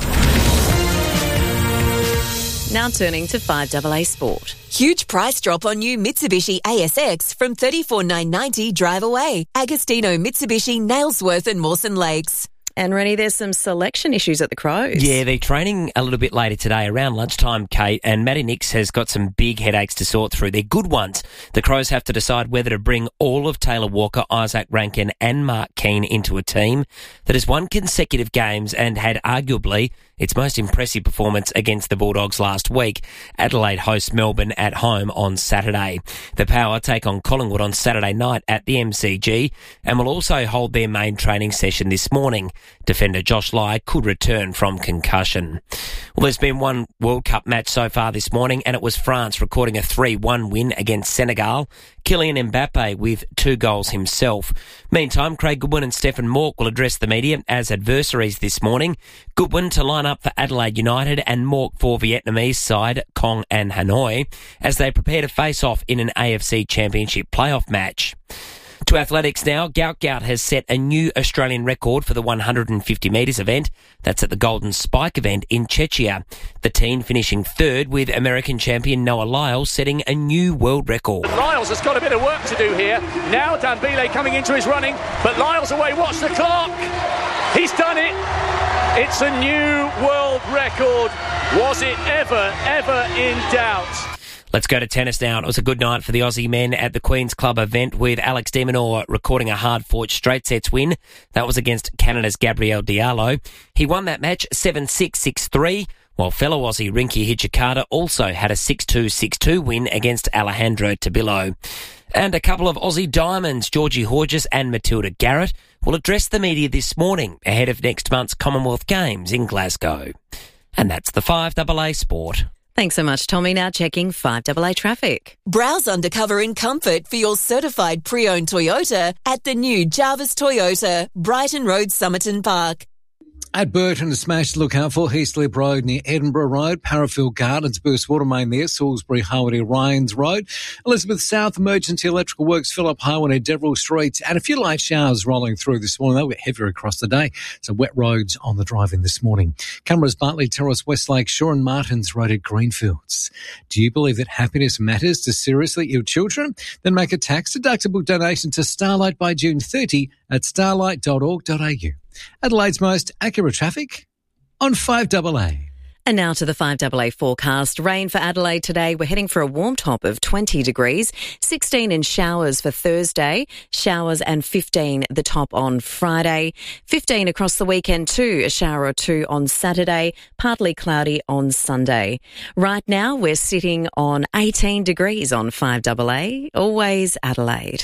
S5: Now turning to 5AA Sport.
S19: Huge price drop on new Mitsubishi ASX from $34,990 drive away. Agostino, Mitsubishi, Nailsworth and Mawson Lakes.
S5: And Rennie, there's some selection issues at the Crows.
S3: Yeah, they're training a little bit later today, around lunchtime, Kate, and Matty Nix has got some big headaches to sort through. They're good ones. The Crows have to decide whether to bring all of Taylor Walker, Isaac Rankin and Mark Keane into a team that has won consecutive games and had arguably its most impressive performance against the Bulldogs last week. Adelaide hosts Melbourne at home on Saturday. The Power take on Collingwood on Saturday night at the MCG and will also hold their main training session this morning. Defender Josh Lai could return from concussion. Well, there's been one World Cup match so far this morning, and it was France recording a 3-1 win against Senegal. Kylian Mbappe with 2 goals himself. Meantime, Craig Goodwin and Stefan Mauk will address the media as adversaries this morning. Goodwin to line up for Adelaide United and Mauk for Vietnamese side Kong and Hanoi as they prepare to face off in an AFC Championship playoff match. To athletics now, Gout has set a new Australian record for the 150 metres event. That's at the Golden Spike event in Czechia. The teen finishing third with American champion Noah Lyles setting a new world record.
S14: Lyles has got a bit of work to do here. Now Dambele coming into his running, but Lyles away. Watch the clock. He's done it. It's a new world record. Was it ever in doubt?
S3: Let's go to tennis now. It was a good night for the Aussie men at the Queen's Club event with Alex de Minaur recording a hard-fought straight sets win. That was against Canada's Gabriel Diallo. He won that match 7-6, 6-3, while fellow Aussie Rinky Hijikata also had a 6-2, 6-2 win against Alejandro Tabillo. And a couple of Aussie diamonds, Georgie Horges and Matilda Garrett, will address the media this morning ahead of next month's Commonwealth Games in Glasgow. And that's the 5AA Sport.
S5: Thanks so much, Tommy. Now checking 5AA traffic.
S19: Browse undercover in comfort for your certified pre-owned Toyota at the new Jarvis Toyota, Brighton Road, Somerton Park.
S8: At Burton, a smash to look out for. Heathslip Road near Edinburgh Road, Parafield Gardens, burst water main there, Salisbury Highway near Ryans Road, Elizabeth South, emergency electrical works, Phillip Highway near Deverell Street, and a few light showers rolling through this morning. They'll get heavier across the day, so wet roads on the drive-in this morning. Cameras Bartley Terrace, Westlake Shore and Martins Road at Greenfields. Do you believe that happiness matters to seriously ill children? Then make a tax-deductible donation to Starlight by June 30 at starlight.org.au. Adelaide's most accurate traffic on 5AA.
S5: And now to the 5AA forecast. Rain for Adelaide today. We're heading for a warm top of 20 degrees. 16 in showers for Thursday. Showers and 15 the top on Friday. 15 across the weekend too. A shower or two on Saturday. Partly cloudy on Sunday. Right now we're sitting on 18 degrees on 5AA. Always Adelaide.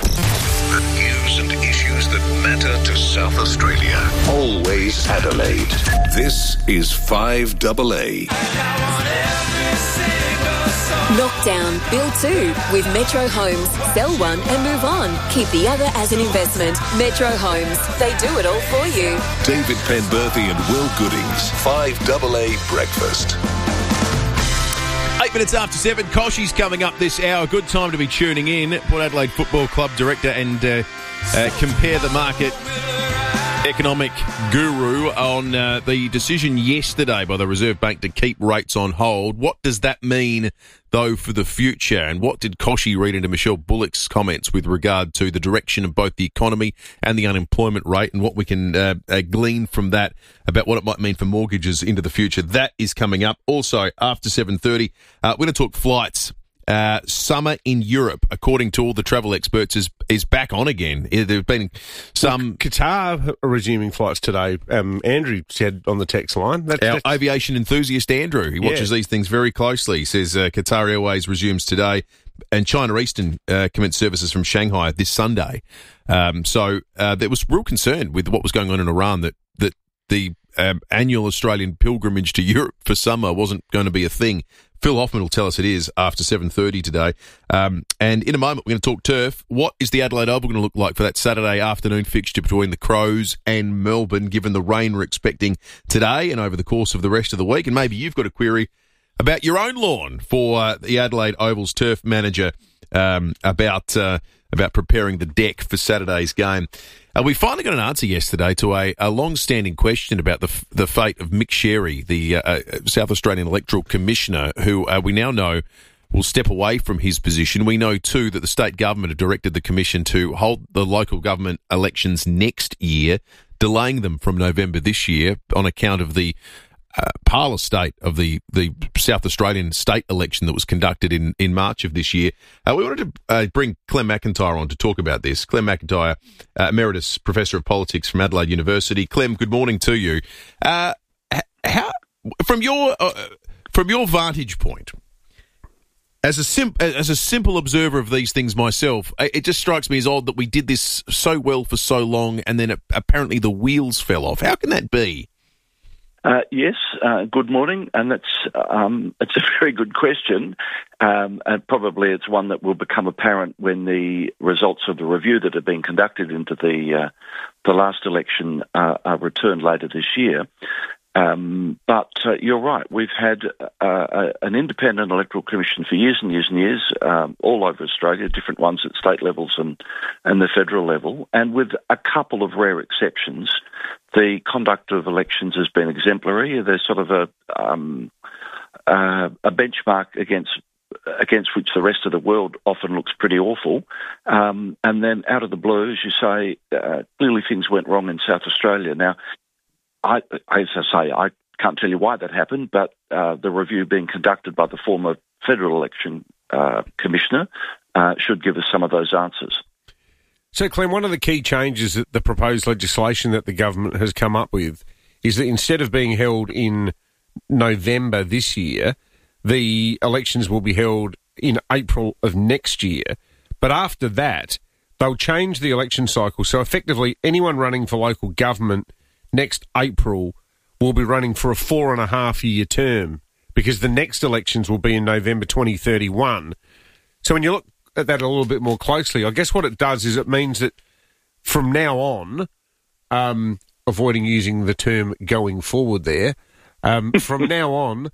S4: The news and issues that matter to South Australia. Always Adelaide. This is 5AA.
S19: Knockdown, build 2 with Metro Homes. Sell one and move on. Keep the other as an investment. Metro Homes. They do it all for you.
S4: David Penberthy and Will Goodings. 5AA Breakfast.
S1: 8 minutes after 7, Koshy's coming up this hour. Good time to be tuning in. Port Adelaide Football Club director and compare the market economic guru on the decision yesterday by the Reserve Bank to keep rates on hold. What does that mean, though, for the future? And what did Koshy read into Michelle Bullock's comments with regard to the direction of both the economy and the unemployment rate and what we can glean from that about what it might mean for mortgages into the future? That is coming up. Also, after 7:30, we're going to talk flights. Summer in Europe, according to all the travel experts, is back on again. There have been some...
S2: Qatar are resuming flights today. Andrew said on the text line.
S1: Our aviation enthusiast, Andrew, he watches these things very closely. He says Qatar Airways resumes today and China Eastern commenced services from Shanghai this Sunday. So there was real concern with what was going on in Iran that the annual Australian pilgrimage to Europe for summer wasn't going to be a thing Phil Hoffman will tell us it is after 7:30 today. And in a moment, we're going to talk turf. What is the Adelaide Oval going to look like for that Saturday afternoon fixture between the Crows and Melbourne, given the rain we're expecting today and over the course of the rest of the week? And maybe you've got a query about your own lawn for the Adelaide Oval's turf manager about preparing the deck for Saturday's game. We finally got an answer yesterday to a long-standing question about the fate of Mick Sherry, the South Australian Electoral Commissioner, who we now know will step away from his position. We know, too, that the state government have directed the Commission to hold the local government elections next year, delaying them from November this year on account of the parlour state of the South Australian state election that was conducted in March of this year. We wanted to bring Clem McIntyre on to talk about this. Clem McIntyre, Emeritus Professor of Politics from Adelaide University. Clem, good morning to you. From your vantage point, as a simple observer of these things myself, it just strikes me as odd that we did this so well for so long and then apparently the wheels fell off. How can that be?
S15: Yes, good morning, and it's a very good question, and probably it's one that will become apparent when the results of the review that have been conducted into the last election are returned later this year. But you're right, we've had an independent electoral commission for years and years and years, all over Australia, different ones at state levels and the federal level, and with a couple of rare exceptions. The conduct of elections has been exemplary. There's sort of a benchmark against which the rest of the world often looks pretty awful. And then out of the blue, as you say, clearly things went wrong in South Australia. Now, as I say, I can't tell you why that happened, but the review being conducted by the former federal election commissioner should give us some of those answers.
S2: So, Clem, one of the key changes that the proposed legislation that the government has come up with is that instead of being held in November this year, the elections will be held in April of next year. But after that, they'll change the election cycle. So effectively, anyone running for local government next April will be running for a 4.5-year term because the next elections will be in November 2031. So when you look at that a little bit more closely, I guess what it does is it means that from now on, avoiding using the term going forward there, from now on,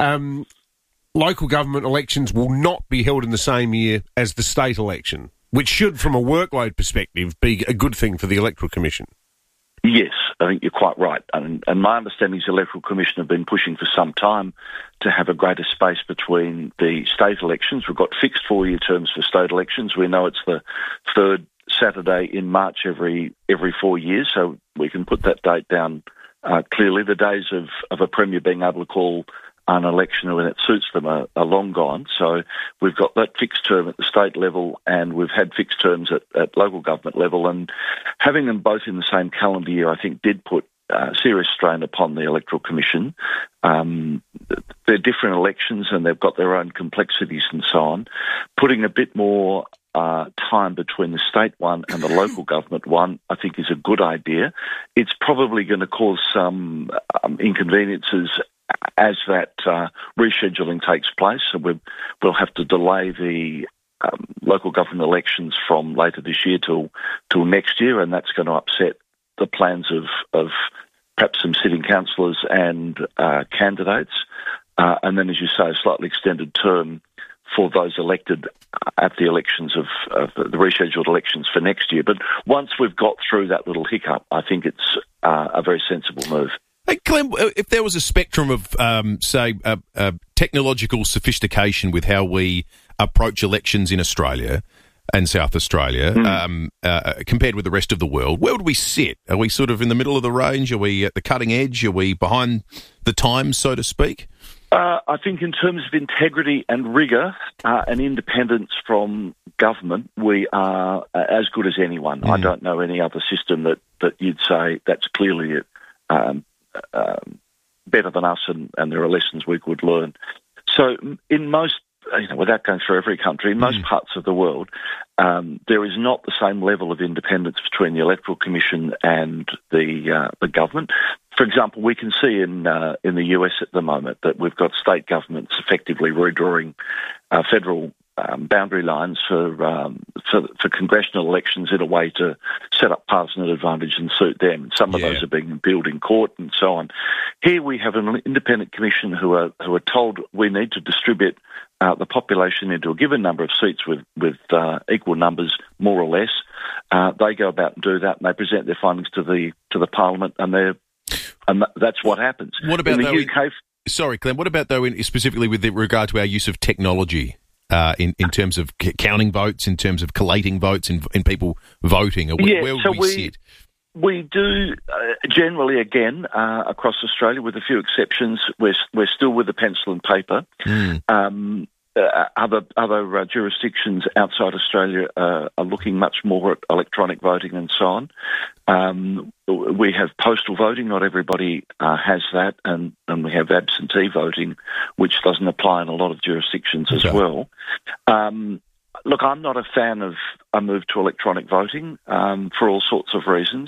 S2: local government elections will not be held in the same year as the state election, which should, from a workload perspective, be a good thing for the Electoral Commission.
S15: Yes, I think you're quite right. And my understanding is the Electoral Commission have been pushing for some time to have a greater space between the state elections. We've got fixed 4-year terms for state elections. We know it's the third Saturday in March every 4 years, so we can put that date down clearly. The days of a Premier being able to call an election when it suits them are long gone. So we've got that fixed term at the state level and we've had fixed terms at local government level. And having them both in the same calendar year, I think, did put serious strain upon the Electoral Commission. They're different elections and they've got their own complexities and so on. Putting a bit more time between the state one and the local government one, I think, is a good idea. It's probably going to cause some inconveniences as that rescheduling takes place. So we'll have to delay the local government elections from later this year till next year, and that's going to upset the plans of perhaps some sitting councillors and candidates. And then, as you say, a slightly extended term for those elected at the elections of the rescheduled elections for next year. But once we've got through that little hiccup, I think it's a very sensible move.
S1: Hey, Clem, if there was a spectrum of, technological sophistication with how we approach elections in Australia and South Australia compared with the rest of the world, where would we sit? Are we sort of in the middle of the range? Are we at the cutting edge? Are we behind the times, so to speak?
S15: I think in terms of integrity and rigour and independence from government, we are as good as anyone. I don't know any other system that you'd say that's clearly better than us, and there are lessons we could learn. So in most, without going through every country, in most parts of the world, there is not the same level of independence between the Electoral Commission and the government. For example, we can see in the US at the moment that we've got state governments effectively redrawing federal boundary lines for congressional elections in a way to set up partisan advantage and suit them. And some of those are being appealed in court and so on. Here we have an independent commission who are told we need to distribute the population into a given number of seats with equal numbers, more or less. They go about and do that, and they present their findings to the Parliament, and that's what happens.
S1: What about
S15: in the UK?
S1: Sorry, Clem. What about though, specifically with regard to our use of technology in terms of counting votes, in terms of collating votes, in people voting? Where would we sit?
S15: We do generally, again, across Australia, with a few exceptions, we're still with the pencil and paper. Other jurisdictions outside Australia are looking much more at electronic voting and so on. We have postal voting. Not everybody has that, and we have absentee voting, which doesn't apply in a lot of jurisdictions as well. Look, I'm not a fan of a move to electronic voting for all sorts of reasons.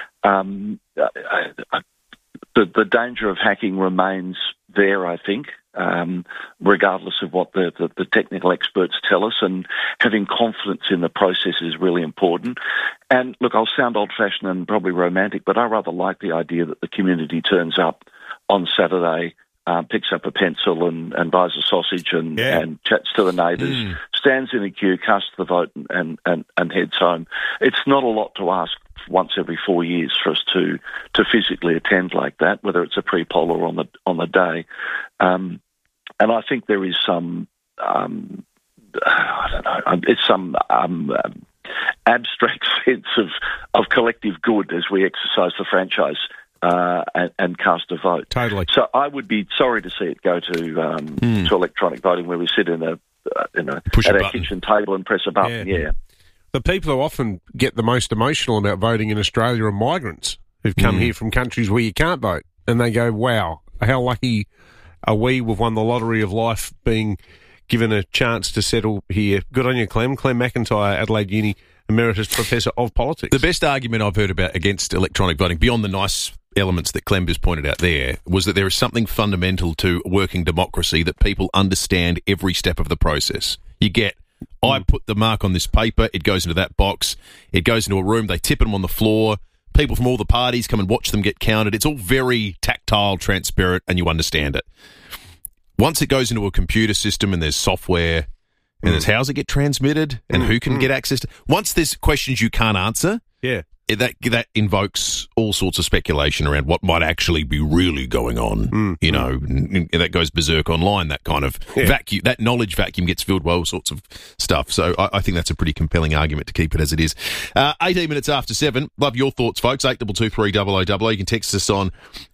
S15: The danger of hacking remains there, I think, regardless of what the technical experts tell us, and having confidence in the process is really important. And look, I'll sound old-fashioned and probably romantic, but I rather like the idea that the community turns up on Saturday, picks up a pencil and buys a sausage and chats to the neighbours, stands in a queue, casts the vote and heads home. It's not a lot to ask once every 4 years for us to physically attend like that, whether it's a pre-poll or on the day. And I think there is some, I don't know, it's some abstract sense of collective good as we exercise the franchise and cast a vote.
S2: Totally.
S15: So I would be sorry to see it go to electronic voting, where we sit at our kitchen table and press a button. Yeah.
S2: The people who often get the most emotional about voting in Australia are migrants who've come here from countries where you can't vote, and they go, "Wow, how lucky are we? We've won the lottery of life, being given a chance to settle here." Good on you, Clem. Clem McIntyre, Adelaide Uni Emeritus Professor of Politics.
S1: The best argument I've heard against electronic voting, beyond the nice elements that Clem has pointed out there, was that there is something fundamental to working democracy, that people understand every step of the process. You get, I put the mark on this paper, it goes into that box, it goes into a room, they tip them on the floor, people from all the parties come and watch them get counted. It's all very tactile, transparent, and you understand it. Once it goes into a computer system and there's software and there's how's it get transmitted and who can get access to... Once there's questions you can't answer, that invokes all sorts of speculation around what might actually be really going on. You know, that goes berserk online, that kind of vacuum, that knowledge vacuum gets filled by all sorts of stuff. So I think that's a pretty compelling argument to keep it as it is. 18 minutes after 7. Love your thoughts, folks. 8223 0000. You can text us on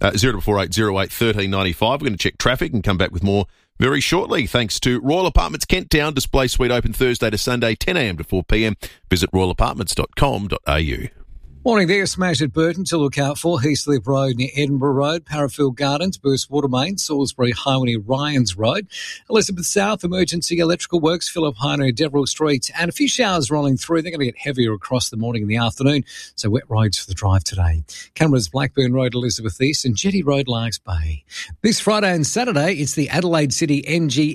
S1: 0448 08 1395. We're going to check traffic and come back with more very shortly, thanks to Royal Apartments Kent Town. Display suite open Thursday to Sunday, 10 a.m. to 4 p.m. Visit royalapartments.com.au.
S8: Morning there, smash at Burton to look out for. Heathcliff Road near Edinburgh Road, Parafield Gardens, Burst Water Main, Salisbury Highway, Ryans Road, Elizabeth South, Emergency Electrical Works, Phillip Highway, Deverell Street, and a few showers rolling through. They're going to get heavier across the morning and the afternoon, so wet roads for the drive today. Canberra's Blackburn Road, Elizabeth East, and Jetty Road, Larks Bay. This Friday and Saturday, it's the Adelaide City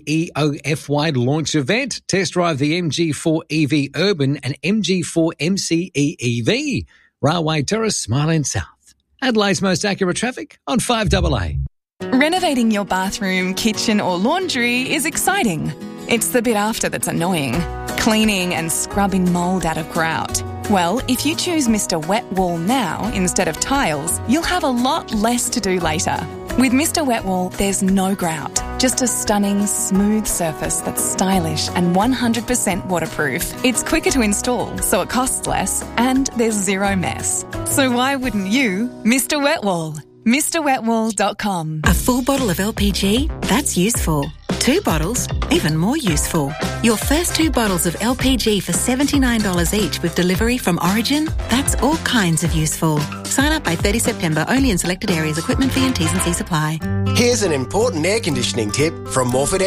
S8: MG-EOF-wide launch event. Test drive the MG4 EV Urban and MG4 MCE EV. Railway Terrace, Smileend South. Adelaide's most accurate traffic on 5AA.
S16: Renovating your bathroom, kitchen or laundry is exciting. It's the bit after that's annoying. Cleaning and scrubbing mould out of grout. Well, if you choose Mr. Wet Wall now instead of tiles, you'll have a lot less to do later. With Mr. Wet Wall, there's no grout, just a stunning, smooth surface that's stylish and 100% waterproof. It's quicker to install, so it costs less, and there's zero mess. So why wouldn't you? Mr. Wet Wall. MrWetWall.com.
S17: A full bottle of LPG? That's useful. 2 bottles? Even more useful. Your first 2 bottles of LPG for $79 each with delivery from Origin? That's all kinds of useful. Sign up by 30 September, only in selected areas. Equipment fee and T's and C's apply.
S18: Here's an important air conditioning tip from Morford Air.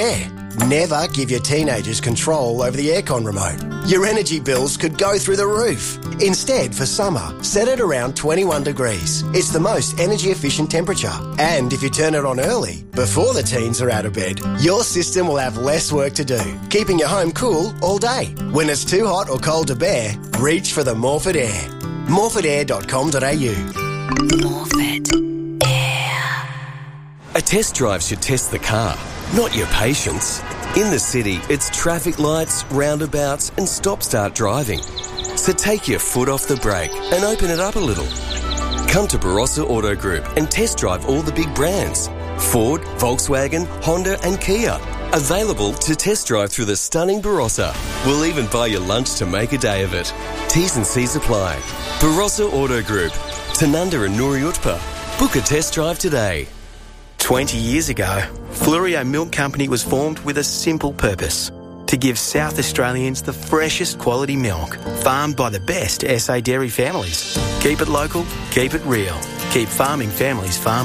S7: Never give your teenagers control over the aircon remote. Your energy bills could go through the roof. Instead, for summer, set it around 21 degrees. It's the most energy efficient temperature. And if you turn it on early, before the teens are out of bed, your system will have less work to do, keeping your home cool all day. When it's too hot or cold to bear, reach for the Morford Air. morfordair.com.au.
S18: Morford Air. A test drive should test the car, not your patience. In the city, it's traffic lights, roundabouts and stop-start driving. So take your foot off the brake and open it up a little. Come to Barossa Auto Group and test drive all the big brands. Ford, Volkswagen, Honda and Kia. Available to test drive through the stunning Barossa. We'll even buy you lunch to make a day of it. T's and C's apply. Barossa Auto Group. Tanunda and Noori Utpa. Book a test drive today.
S20: 20 years ago, Fluorio Milk Company was formed with a simple purpose: to give South Australians the freshest quality milk, farmed by the best SA dairy families. Keep it local, keep it real. Keep farming families farming.